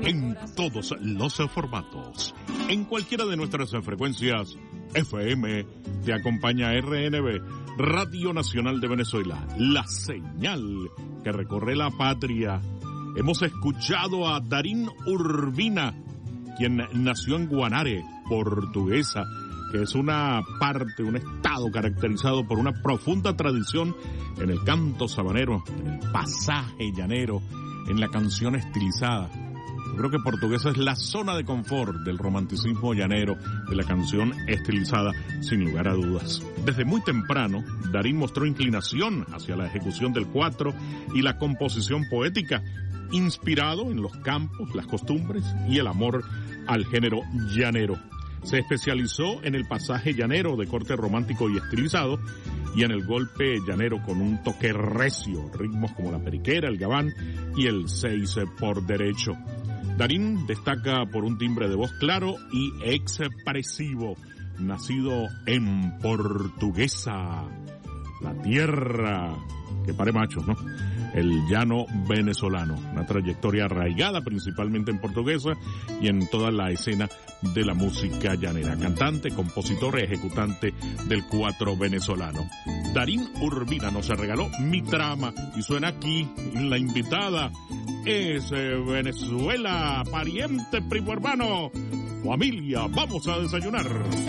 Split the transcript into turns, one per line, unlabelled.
en todos los formatos. En cualquiera de nuestras frecuencias FM te acompaña RNB, Radio Nacional de Venezuela, la señal que recorre la patria. Hemos escuchado a Darín Urbina, quien nació en Guanare, Portuguesa, que es una parte, un estado caracterizado por una profunda tradición en el canto sabanero, en el pasaje llanero, en la canción estilizada. Yo creo que Portuguesa es la zona de confort del romanticismo llanero, de la canción estilizada, sin lugar a dudas. Desde muy temprano, Darín mostró inclinación hacia la ejecución del cuatro y la composición poética, inspirado en los campos, las costumbres y el amor al género llanero. Se especializó en el pasaje llanero de corte romántico y estilizado y en el golpe llanero con un toque recio, ritmos como la periquera, el gabán y el 6 por derecho. Darín destaca por un timbre de voz claro y expresivo, nacido en Portuguesa, la tierra que pare machos, ¿no? El llano venezolano, una trayectoria arraigada principalmente en Portuguesa y en toda la escena de la música llanera. Cantante, compositor y ejecutante del cuatro venezolano. Darín Urbina nos regaló Mi Trama y suena aquí. La invitada es Venezuela, pariente primo hermano. Familia, vamos a desayunar.